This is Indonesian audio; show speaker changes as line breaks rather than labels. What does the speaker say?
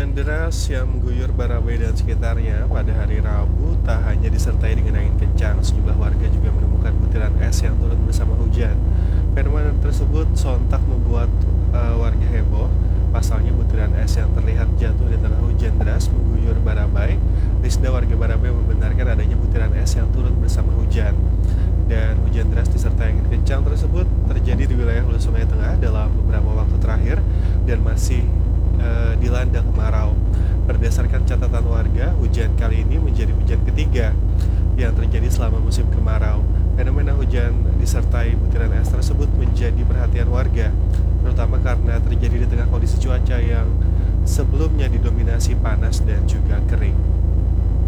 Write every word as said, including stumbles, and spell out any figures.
Hujan deras yang mengguyur Barabai dan sekitarnya pada hari Rabu tak hanya disertai dengan angin kencang, sejumlah warga juga menemukan butiran es yang turun bersama hujan. Fenomena tersebut sontak membuat eh, warga heboh. Pasalnya butiran es yang terlihat jatuh di tengah hujan deras mengguyur Barabai. Risda warga Barabai membenarkan adanya butiran es yang turun bersama hujan. Dan hujan deras disertai angin kencang tersebut terjadi di wilayah Hulu Sungai Tengah dalam beberapa waktu terakhir dan masih eh, dilanda kemarau. Berdasarkan catatan warga, hujan kali ini menjadi hujan ketiga yang terjadi selama musim kemarau. Fenomena hujan disertai butiran es tersebut menjadi perhatian warga, terutama karena terjadi di tengah kondisi cuaca yang sebelumnya didominasi panas dan juga kering.